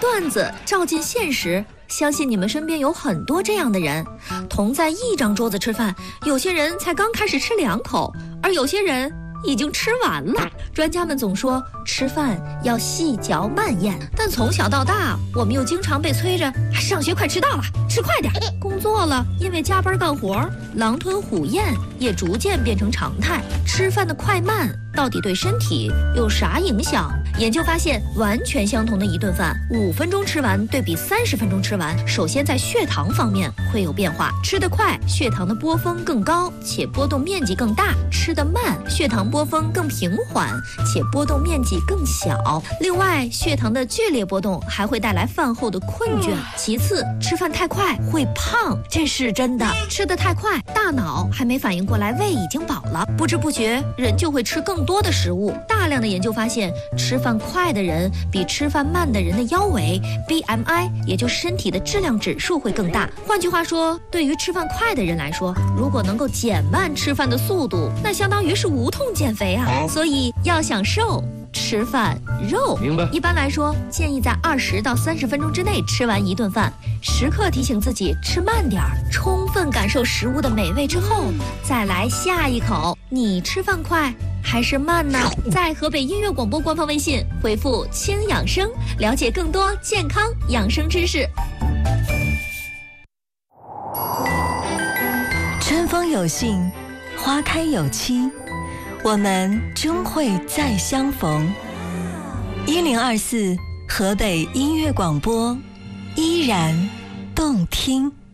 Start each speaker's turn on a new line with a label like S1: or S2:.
S1: 段子照进现实，相信你们身边有很多这样的人，同在一张桌子吃饭，有些人才刚开始吃2口，而有些人已经吃完了。专家们总说吃饭要细嚼慢咽，但从小到大我们又经常被催着上学快迟到了，吃快点。工作了，因为加班干活，狼吞虎咽也逐渐变成常态。吃饭的快慢到底对身体有啥影响？研究发现，完全相同的一顿饭，5分钟吃完对比30分钟吃完，首先在血糖方面会有变化。吃得快，血糖的波峰更高，且波动面积更大；吃得慢，血糖波峰更平缓，且波动面积更小。另外，血糖的剧烈波动还会带来饭后的困倦。其次，吃饭太快会胖，这是真的。吃得太快，大脑还没反应过来胃已经饱了，不知不觉人就会吃更多的食物。大量的研究发现，吃饭快的人比吃饭慢的人的腰围 BMI， 也就是身体的质量指数会更大。换句话说，对于吃饭快的人来说，如果能够减慢吃饭的速度，那相当于是无痛减肥啊。所以要想瘦，吃饭肉。明白。一般来说，建议在20到30分钟之内吃完一顿饭，时刻提醒自己吃慢点儿，充分感受食物的美味之后，再来下一口。你吃饭快还是慢呢？在河北音乐广播官方微信回复轻养生，了解更多健康养生知识。
S2: 春风有信，花开有期，我们终会再相逢。1024河北音乐广播，依然动听。